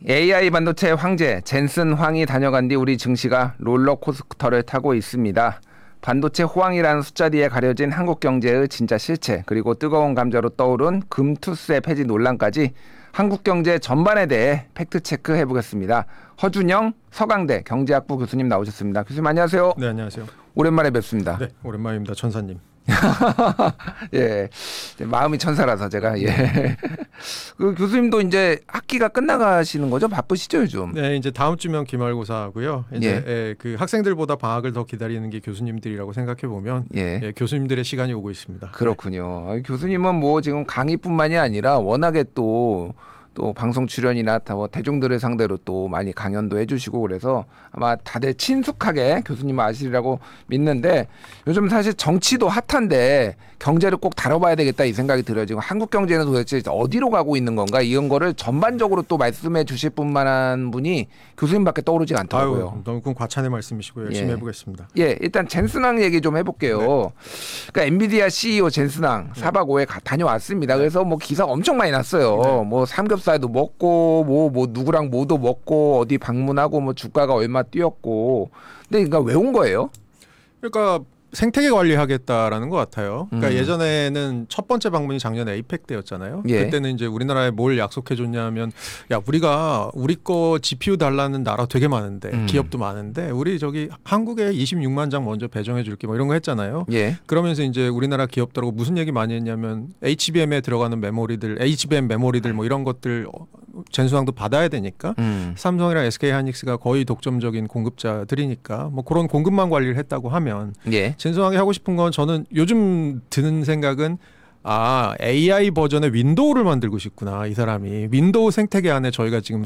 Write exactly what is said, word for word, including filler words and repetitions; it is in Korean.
에이아이 반도체 황제 젠슨 황이 다녀간 뒤 우리 증시가 롤러코스터를 타고 있습니다. 반도체 호황이라는 숫자 뒤에 가려진 한국 경제의 진짜 실체, 그리고 뜨거운 감자로 떠오른 금투세 폐지 논란까지 한국 경제 전반에 대해 팩트체크 해보겠습니다. 허준영 서강대 경제학부 교수님 나오셨습니다. 교수님 안녕하세요. 네, 안녕하세요. 오랜만에 뵙습니다. 네, 오랜만입니다. 천사님. 예, 마음이 천사라서 제가 예. 그 교수님도 이제 학기가 끝나가시는 거죠? 바쁘시죠 요즘? 네, 이제 다음 주면 기말고사고요. 이제 예. 예, 그 학생들보다 방학을 더 기다리는 게 교수님들이라고 생각해 보면 예. 예, 교수님들의 시간이 오고 있습니다. 그렇군요. 네. 교수님은 뭐 지금 강의뿐만이 아니라 워낙에 또 또 방송 출연이나 뭐 대중들을 상대로 또 많이 강연도 해주시고 그래서 아마 다들 친숙하게 교수님 아시리라고 믿는데, 요즘 사실 정치도 핫한데 경제를 꼭 다뤄봐야 되겠다 이 생각이 들어요. 지금 한국 경제는 도대체 어디로 가고 있는 건가, 이런 거를 전반적으로 또 말씀해 주실 분만한 분이 교수님밖에 떠오르지 않더라고요. 아유, 너무 그건 과찬의 말씀이시고 열심히 예. 해보겠습니다. 예, 일단 젠슨왕 얘기 좀 해볼게요. 네. 그러니까 엔비디아 씨이오 젠슨왕 네. 사박 오에 가, 다녀왔습니다. 네. 그래서 뭐 기사 엄청 많이 났어요. 네. 뭐 삼겹살도 먹고 뭐 뭐 누구랑 뭐도 먹고 어디 방문하고 뭐 주가가 얼마 뛰었고. 근데 그러니까 왜 온 거예요? 그러니까 생태계 관리하겠다라는 것 같아요. 그러니까 음. 예전에는 첫 번째 방문이 작년에 에이펙 때였잖아요. 예. 그때는 이제 우리나라에 뭘 약속해 줬냐면, 야, 우리가 우리 거 지피유 달라는 나라 되게 많은데 음. 기업도 많은데 우리 저기 한국에 이십육만 장 먼저 배정해 줄게 뭐 이런 거 했잖아요. 예. 그러면서 이제 우리나라 기업들하고 무슨 얘기 많이 했냐면 에이치비엠에 들어가는 메모리들, 에이치비엠 메모리들 뭐 이런 것들 젠수왕도 받아야 되니까 음. 삼성이랑 에스케이하이닉스가 거의 독점적인 공급자들이니까 뭐 그런 공급망 관리를 했다고 하면, 예. 젠수왕이 하고 싶은 건, 저는 요즘 드는 생각은, 아, 에이아이 버전의 윈도우를 만들고 싶구나 이 사람이. 윈도우 생태계 안에 저희가 지금